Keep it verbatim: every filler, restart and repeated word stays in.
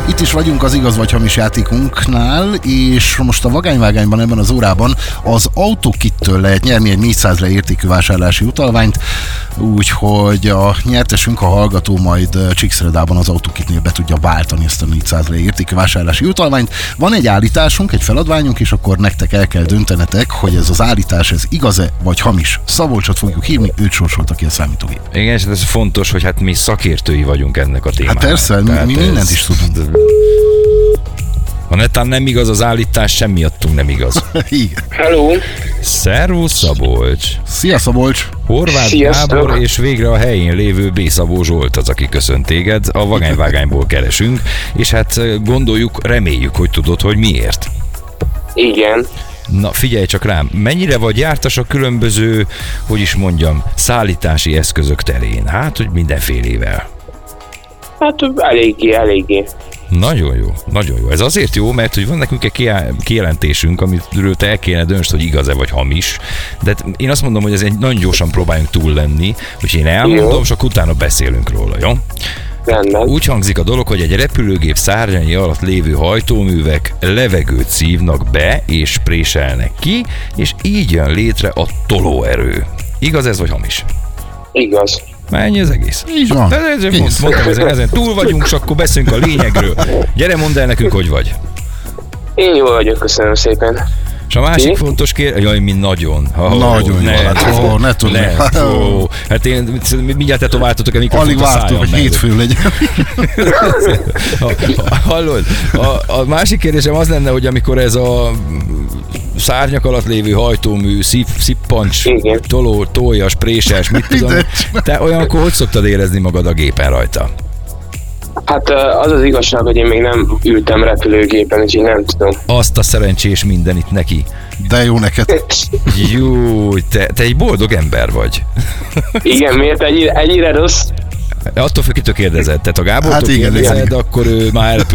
Itt is vagyunk az igaz vagy hamis játékunknál, és most a vagányvágányban ebben az órában az Autokittől lehet nyerni egy négyszáz értékű vásárlási utalványt, úgyhogy a nyertesünk, a hallgató majd Csíkszeredában az Autokitnél be tudja váltani ezt a négyszáz értékű vásárlási utalványt. Van egy állításunk, egy feladványunk, és akkor nektek el kell döntenetek, hogy ez az állítás, ez igaz-e vagy hamis. Szabolcsot fogjuk hívni, őt sorsolta ki a számítógép. Igen, és ez fontos, hogy hát mi szakértői vagyunk ennek a témának. Hát persze, mi, mi mindent ez... is tudunk. Ha netán nem igaz az állítás, semmiattunk nem igaz. Igen. Hello! Szervusz, Szabolcs! Szia, Szabolcs! Horváth Sziasztok. Gábor és végre a helyén lévő B. Szabó Zsolt az, aki köszönt téged. A vagányvágányból keresünk, és hát gondoljuk, reméljük, hogy tudod, hogy miért. Igen. Na figyelj csak rám, mennyire vagy jártas a különböző, hogy is mondjam, szállítási eszközök terén? Hát, hogy mindenfélével. Hát eléggé, eléggé. Nagyon jó, nagyon jó. Ez azért jó, mert hogy van nekünk egy kijelentésünk, amiről te el kéne döntsd, hogy igaz-e vagy hamis. De én azt mondom, hogy ez egy nagyon gyorsan próbáljunk túl lenni, úgyhogy én elmondom, jó. És akkor utána beszélünk róla, jó? Rendben. Úgy hangzik a dolog, hogy egy repülőgép szárnyai alatt lévő hajtóművek levegőt szívnak be és préselnek ki, és így jön létre a tolóerő. Igaz ez vagy hamis? Igaz. Mennyi az egész? Így van. De ezért mond, mondtam, ezen, ezen túl vagyunk, és akkor beszélünk a lényegről. Gyere, mondd el nekünk, hogy vagy. Én jól vagyok, köszönöm szépen. És a másik Ki? fontos kérdés, jaj, mi nagyon. Oh, nagyon ne, jó, hát, ó, ne tudom. Ne, ó, hát én, mindjárt tetováltatok-e mikrofont Alig a vártuk, hogy mellett. hétfő legyen. Hallod? A, a másik kérdésem az lenne, hogy amikor ez a szárnyak alatt lévő hajtómű, szip, szippancs, Igen. toló, tójas, préses, mit tudom, te olyankor hogy szoktad érezni magad a gépen rajta? Hát az az igazság, hogy én még nem ültem repülőgépen, úgyhogy nem tudom. Azt a szerencsés mindenit neki. De jó neked. Jó, te, te egy boldog ember vagy. Igen, miért ennyire, ennyire rossz? Attól függ, kitől kérdezed. Tehát a Gábortól Hát igen, kérdezed, igen. akkor ő már